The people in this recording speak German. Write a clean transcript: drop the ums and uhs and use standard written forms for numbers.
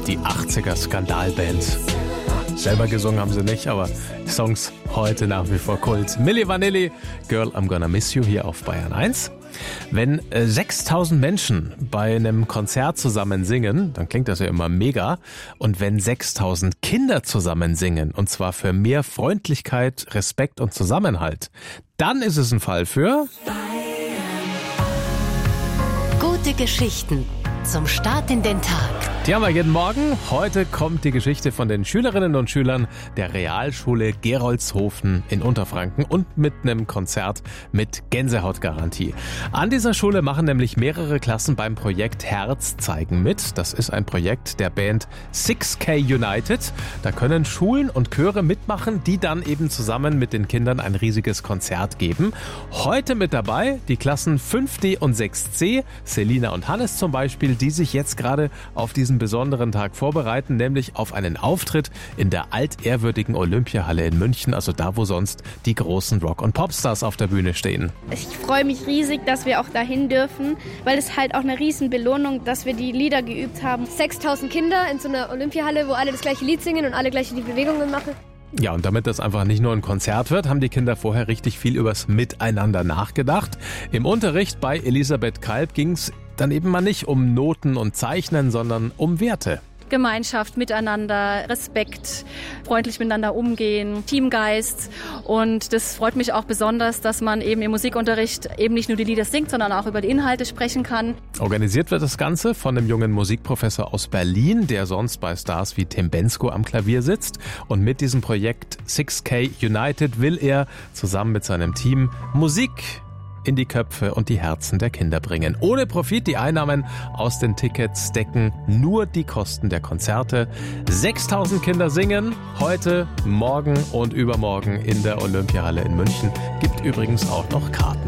die 80er Skandalband. Selber gesungen haben sie nicht, aber die Songs heute nach wie vor Kult. Milli Vanilli, Girl, I'm Gonna Miss You hier auf Bayern 1. Wenn 6000 Menschen bei einem Konzert zusammen singen, dann klingt das ja immer mega. Und wenn 6000 Kinder zusammen singen, und zwar für mehr Freundlichkeit, Respekt und Zusammenhalt, dann ist es ein Fall für Gute Geschichten zum Start in den Tag. Die haben wir jeden Morgen. Heute kommt die Geschichte von den Schülerinnen und Schülern der Realschule Geroldshofen in Unterfranken und mit einem Konzert mit Gänsehautgarantie. An dieser Schule machen nämlich mehrere Klassen beim Projekt Herz zeigen mit. Das ist ein Projekt der Band 6K United. Da können Schulen und Chöre mitmachen, die dann eben zusammen mit den Kindern ein riesiges Konzert geben. Heute mit dabei die Klassen 5D und 6C, Selina und Hannes zum Beispiel, die sich jetzt gerade auf diesen besonderen Tag vorbereiten, nämlich auf einen Auftritt in der altehrwürdigen Olympiahalle in München, also da, wo sonst die großen Rock- und Popstars auf der Bühne stehen. Ich freue mich riesig, dass wir auch dahin dürfen, weil es halt auch eine riesen Belohnung, dass wir die Lieder geübt haben. 6000 Kinder in so einer Olympiahalle, wo alle das gleiche Lied singen und alle gleich die Bewegungen machen. Ja, und damit das einfach nicht nur ein Konzert wird, haben die Kinder vorher richtig viel übers Miteinander nachgedacht. Im Unterricht bei Elisabeth Kalb ging's dann eben mal nicht um Noten und Zeichnen, sondern um Werte. Gemeinschaft, Miteinander, Respekt, freundlich miteinander umgehen, Teamgeist. Und das freut mich auch besonders, dass man eben im Musikunterricht eben nicht nur die Lieder singt, sondern auch über die Inhalte sprechen kann. Organisiert wird das Ganze von einem jungen Musikprofessor aus Berlin, der sonst bei Stars wie Tim Bendzko am Klavier sitzt. Und mit diesem Projekt 6K United will er zusammen mit seinem Team Musik in die Köpfe und die Herzen der Kinder bringen. Ohne Profit, die Einnahmen aus den Tickets decken nur die Kosten der Konzerte. 6000 Kinder singen heute, morgen und übermorgen in der Olympiahalle in München. Gibt übrigens auch noch Karten.